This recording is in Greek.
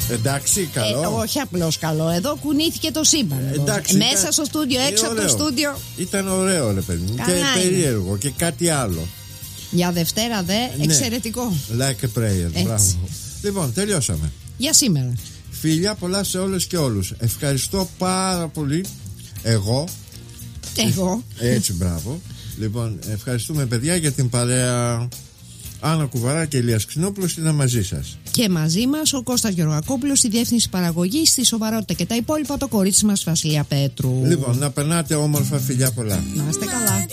Εντάξει, καλό. Όχι απλώς καλό. Εδώ κουνήθηκε το σύμπαν. Εντάξει, μέσα στο στούντιο, έξω από το στούντιο. Ήταν ωραίο, ρε παιδί μου. Και περίεργο και κάτι άλλο. Για Δευτέρα εξαιρετικό. Like a prayer. Μπράβο. Λοιπόν, τελειώσαμε. Για σήμερα. Φιλιά πολλά σε όλες και όλους. Ευχαριστώ πάρα πολύ. Εγώ. Έτσι, μπράβο. Λοιπόν, ευχαριστούμε, παιδιά, για την παρέα. Άννα Κουβαρά και Ηλίας Ξινόπουλος ήταν μαζί σας. Και μαζί μας ο Κώστας Γεωργακόπουλος στη διεύθυνση παραγωγής, στη σοβαρότητα και τα υπόλοιπα, το κορίτσι μας Βασιλεία Πέτρου. Λοιπόν, να περνάτε όμορφα, φιλιά πολλά. Να είστε καλά.